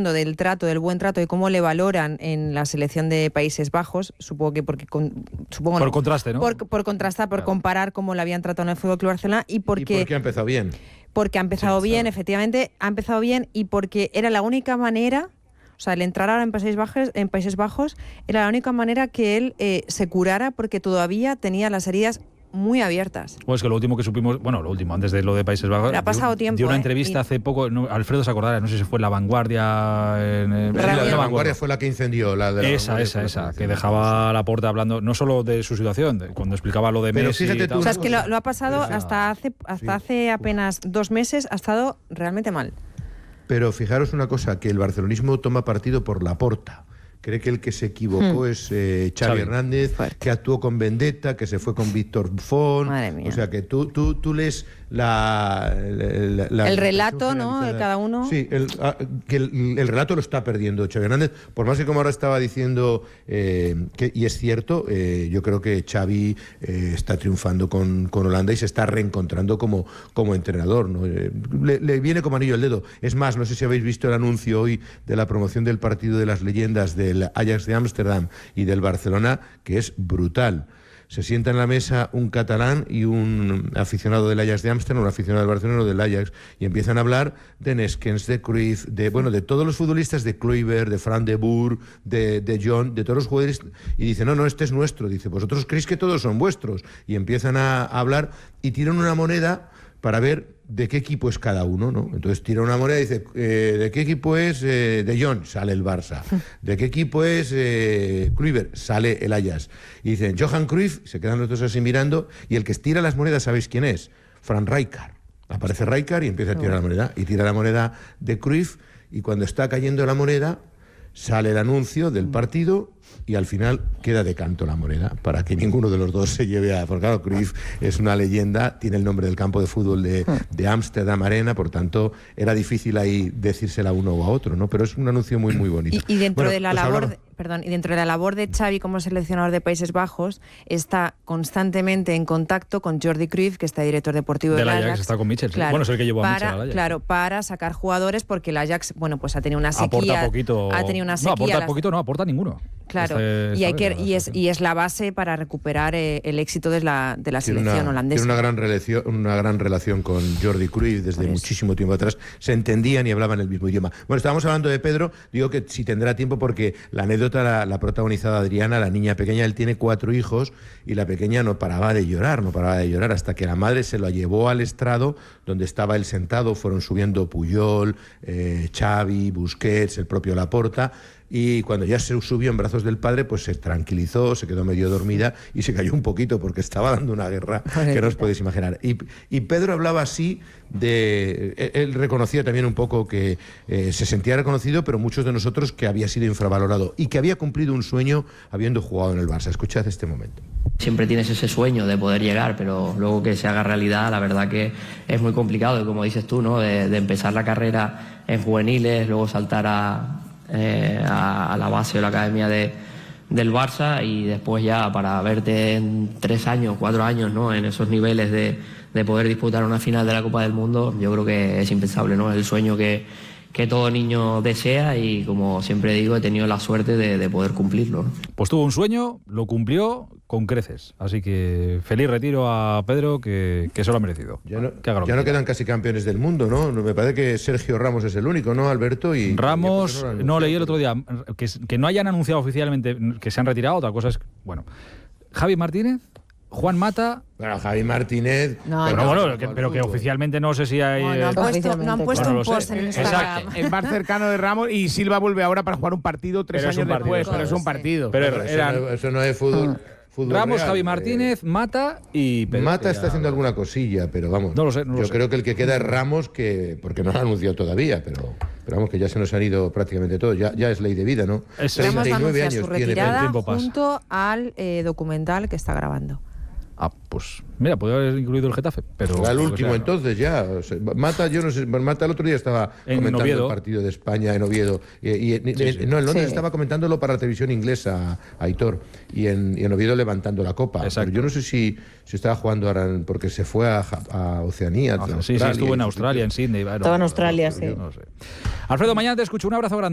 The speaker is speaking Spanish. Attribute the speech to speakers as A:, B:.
A: hablando del buen trato y cómo le valoran en la selección de Países Bajos, supongo que por
B: contraste, ¿no?
A: Por contrastar, por comparar cómo le habían tratado en el Fútbol Club Barcelona y porque
C: ha empezado bien.
A: Porque ha empezado bien, efectivamente, ha empezado bien y porque era la única manera, o sea, el entrar ahora en Países Bajos era la única manera que él se curara porque todavía tenía las heridas muy abiertas.
B: Pues que lo último que supimos, antes de lo de Países Bajos,
A: ha pasado tiempo,
B: dio una entrevista hace poco, Alfredo se acordará, no sé si fue La Vanguardia.
C: La Vanguardia fue la que incendió, la de
B: esa, que dejaba a Laporta hablando no solo de su situación, cuando explicaba lo de Messi.
A: Fíjate tú, o sea, es que lo ha pasado hasta hace apenas 2 meses, ha estado realmente mal.
C: Pero fijaros una cosa, que el barcelonismo toma partido por Laporta. Cree que el que se equivocó es Xavi Hernández, que actuó con vendetta, que se fue con Víctor Buffon.
A: Madre mía.
C: O sea, que tú lees
A: el relato, ¿no? De cada uno.
C: Sí, el relato lo está perdiendo Xavi Hernández. Por más que, como ahora estaba diciendo, y es cierto, yo creo que Xavi está triunfando con Holanda y se está reencontrando como entrenador, ¿no? Le viene como anillo al dedo. Es más, no sé si habéis visto el anuncio hoy de la promoción del partido de las leyendas del Ajax de Ámsterdam y del Barcelona, que es brutal. Se sienta en la mesa un catalán y un aficionado del Ajax de Ámsterdam, un aficionado del Barcelona o del Ajax, y empiezan a hablar de Neskens, de Cruyff, de todos los futbolistas, de Kluivert, de Fran de Boer, de John, de todos los jugadores, y dice, no, este es nuestro. Dice, vosotros creéis que todos son vuestros. Y empiezan a hablar y tiran una moneda para ver de qué equipo es cada uno, ¿no? Entonces tira una moneda y dice, ¿de qué equipo es De Jong? Sale el Barça. ¿De qué equipo es Kluivert? Sale el Ajax. Y dicen, Johan Cruyff, se quedan los dos así mirando, y el que tira las monedas, ¿sabéis quién es? Frank Rijkaard. Aparece Rijkaard y empieza a tirar la moneda. Y tira la moneda de Cruyff, y cuando está cayendo la moneda, sale el anuncio del partido y al final queda de canto la moneda para que ninguno de los dos se lleve a... Porque claro, Cruyff es una leyenda, tiene el nombre del campo de fútbol de Amsterdam Arena, por tanto era difícil ahí decírsela a uno o a otro, ¿no? Pero es un anuncio muy, muy bonito.
A: Y dentro de la labor... y dentro de la labor de Xavi como seleccionador de Países Bajos, está constantemente en contacto con Jordi Cruyff, que está director deportivo del Ajax.
B: Está con Mitchell,
A: claro,
B: es el que llevó a Mitchell al Ajax.
A: Claro, para sacar jugadores, porque el Ajax, pues ha tenido una sequía.
B: Aporta poquito. No aporta ninguno.
A: Claro, y es la base para recuperar el éxito de la selección holandesa.
C: Tiene una gran relación con Jordi Cruyff desde muchísimo tiempo atrás. Se entendían y hablaban el mismo idioma. Bueno, estábamos hablando de Pedro, digo que si tendrá tiempo porque la anécdota la protagonizada Adriana, la niña pequeña. Él tiene 4 hijos y la pequeña no paraba de llorar hasta que la madre se lo llevó al estrado donde estaba él sentado. Fueron subiendo Puyol, Xavi, Busquets, el propio Laporta, y cuando ya se subió en brazos del padre, pues se tranquilizó, se quedó medio dormida y se cayó un poquito porque estaba dando una guerra que no os podéis imaginar. Y Pedro hablaba así él reconocía también un poco que se sentía reconocido, pero muchos de nosotros que había sido infravalorado y que había cumplido un sueño habiendo jugado en el Barça. Escuchad este momento.
D: Siempre tienes ese sueño de poder llegar, pero luego que se haga realidad, la verdad que es muy complicado. Y como dices tú, ¿no? De empezar la carrera en juveniles, luego saltar a la base o la academia del Barça y después ya para verte en 3 años, 4 años, ¿no? En esos niveles de poder disputar una final de la Copa del Mundo, yo creo que es impensable, ¿no? Es el sueño que todo niño desea y, como siempre digo, he tenido la suerte de poder cumplirlo, ¿no?
B: Pues tuvo un sueño, lo cumplió con creces. Así que feliz retiro a Pedro, que se lo ha merecido.
C: Ya no quedan casi campeones del mundo, ¿no? Me parece que Sergio Ramos es el único, ¿no, Alberto? Y
B: Ramos, no leí el otro día, que no hayan anunciado oficialmente que se han retirado. Otra cosa es, bueno, Javi Martínez, Juan Mata...
C: Bueno, Javi Martínez...
B: pero que oficialmente no sé si hay...
A: No han puesto un post en Instagram.
E: Exacto. Es más cercano de Ramos y Silva vuelve ahora para jugar un partido 3 años después, pero es un partido.
C: Pero eso no es fútbol.
B: Ramos,
C: real.
B: Javi Martínez, Mata y Pedro.
C: Mata está haciendo alguna cosilla, pero vamos.
B: No lo sé.
C: Yo creo que el que queda es Ramos, porque no lo ha anunciado todavía, pero vamos, que ya se nos han ido prácticamente todos. Ya es ley de vida, ¿no?
A: 39 años su retirada junto al documental que está grabando.
B: Pues mira, podría haber incluido el Getafe, pero...
C: Era el último entonces ya. O sea, Mata, yo no sé, Mata el otro día estaba comentando el partido de España en Oviedo. En Londres estaba comentándolo para la televisión inglesa, Aitor, y en Oviedo levantando la copa. Pero yo no sé si estaba jugando ahora, porque se fue a Oceanía.
B: Sí, estuvo en Australia, en Sydney.
F: Estaba en Australia, sí.
B: No sé. Alfredo, mañana te escucho. Un abrazo grande.